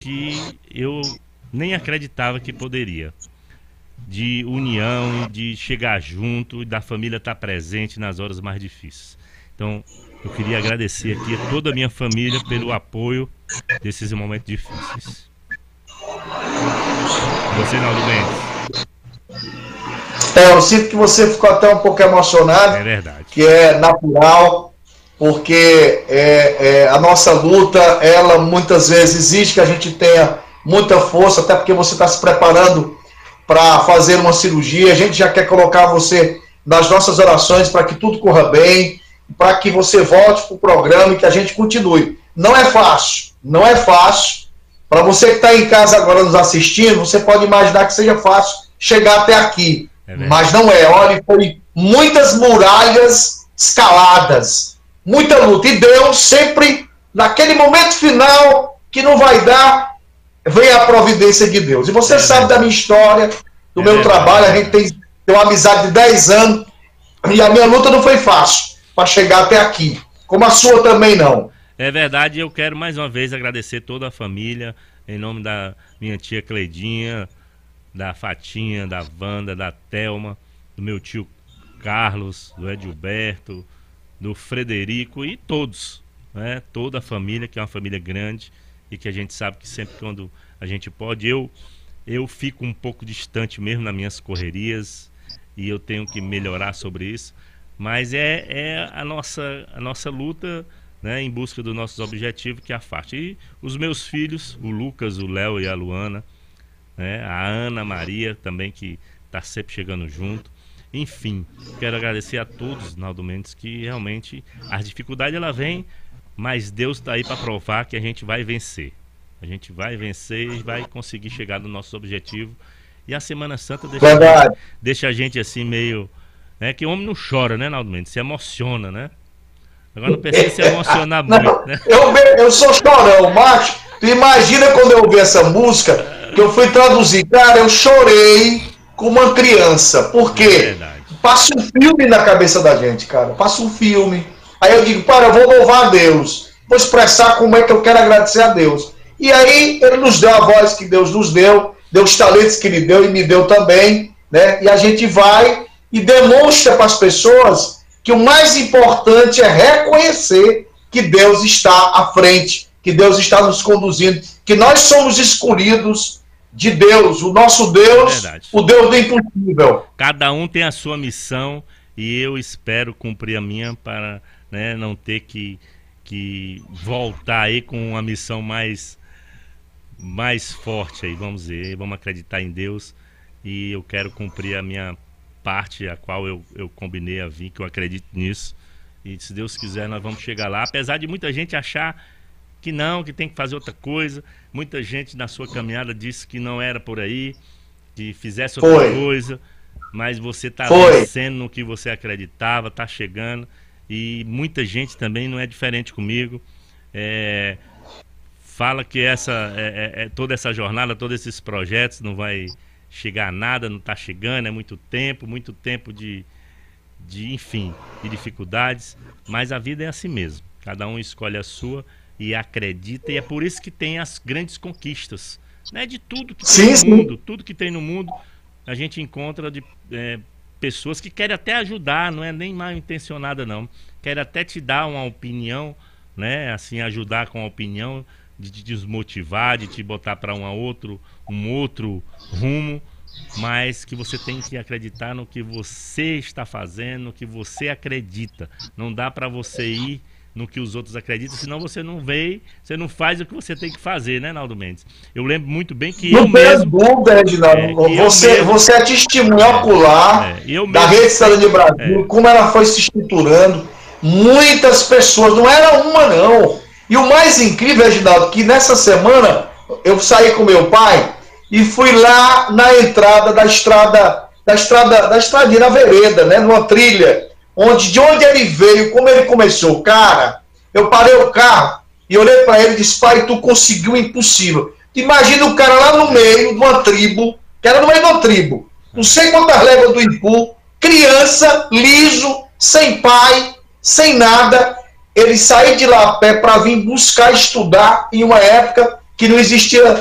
que eu nem acreditava que poderia. De união, de chegar junto e da família estar presente nas horas mais difíceis. Então, eu queria agradecer aqui a toda a minha família pelo apoio desses momentos difíceis. Você, Naldo Mendes? Eu sinto que você ficou até um pouco emocionado. É verdade. Que é natural, porque a nossa luta, ela muitas vezes exige que a gente tenha muita força, até porque você está se preparando para fazer uma cirurgia. A gente já quer colocar você nas nossas orações para que tudo corra bem, para que você volte para o programa e que a gente continue. Não é fácil, não é fácil. Para você que está em casa agora nos assistindo, você pode imaginar que seja fácil chegar até aqui. Mas não é. Olha, foi muitas muralhas escaladas, muita luta. E Deus sempre, naquele momento final que não vai dar, vem a providência de Deus. E você sabe da minha história, do meu trabalho. A gente tem uma amizade de 10 anos e a minha luta não foi fácil para chegar até aqui, como a sua também não. É verdade. Eu quero mais uma vez agradecer toda a família, em nome da minha tia Cleidinha, da Fatinha, da Wanda, da Thelma, do meu tio Carlos, do Edilberto, do Frederico e todos, né? Toda a família, que é uma família grande e que a gente sabe que sempre quando a gente pode, eu fico um pouco distante mesmo nas minhas correrias e eu tenho que melhorar sobre isso, mas é a nossa luta, né, em busca dos nossos objetivos, que é a FART. E os meus filhos, o Lucas, o Léo e a Luana, né, a Ana Maria também, que está sempre chegando junto. Enfim, quero agradecer a todos, Naldo Mendes, que realmente as dificuldades ela vem, mas Deus está aí para provar que a gente vai vencer. A gente vai vencer e vai conseguir chegar no nosso objetivo. E a Semana Santa deixa a gente assim meio... né, que o homem não chora, né, Naldo Mendes? Se emociona, né? Agora não precisa se emocionar muito, né? Eu sou chorão, macho. Tu imagina quando eu ouvi essa música, que eu fui traduzir. Cara, eu chorei como uma criança. Por quê? Passa um filme na cabeça da gente, cara. Passa um filme. Aí eu digo, eu vou louvar a Deus. Vou expressar como é que eu quero agradecer a Deus. E aí ele nos deu a voz que Deus nos deu os talentos que Ele deu e me deu também, né? E a gente vai e demonstra para as pessoas que o mais importante é reconhecer que Deus está à frente, que Deus está nos conduzindo, que nós somos escolhidos de Deus, o nosso Deus, o Deus do impossível. Cada um tem a sua missão e eu espero cumprir a minha para, né, não ter que voltar aí com uma missão mais forte aí, vamos dizer, vamos acreditar em Deus e eu quero cumprir a minha parte a qual eu combinei a vir, que eu acredito nisso, e se Deus quiser nós vamos chegar lá, apesar de muita gente achar que não, que tem que fazer outra coisa. Muita gente na sua caminhada disse que não era por aí, que fizesse outra coisa, mas você está vencendo no que você acreditava, está chegando, e muita gente também não é diferente comigo, fala que toda essa jornada, todos esses projetos não vai chegar a nada, não está chegando, é muito tempo de enfim, de dificuldades, mas a vida é assim mesmo, cada um escolhe a sua e acredita, e é por isso que tem as grandes conquistas, né, de tudo que tem no mundo, tudo que tem no mundo, a gente encontra de pessoas que querem até ajudar, não é nem mal intencionada não, querem até te dar uma opinião, né, assim, ajudar com a opinião, de te desmotivar, de te botar para um outro rumo, mas que você tem que acreditar no que você está fazendo, no que você acredita. Não dá para você ir no que os outros acreditam, senão você não vê, você não faz o que você tem que fazer, né, Naldo Mendes? Eu lembro muito bem que não eu mesmo... Dúvida, você é testemunha ocular da Rede Cidadã de Brasil, como ela foi se estruturando. Muitas pessoas, não era uma não. E o mais incrível, Reginaldo, que nessa semana eu saí com meu pai e fui lá na entrada da estradinha, na vereda, né, numa trilha, de onde ele veio, como ele começou. Cara, eu parei o carro e olhei para ele e disse, pai, tu conseguiu o impossível. Imagina o cara lá no meio de uma tribo, que era no meio de uma tribo, não sei quantas léguas do Ipu, criança, liso, sem pai, sem nada. Ele saiu de lá a pé para vir buscar estudar em uma época que não existia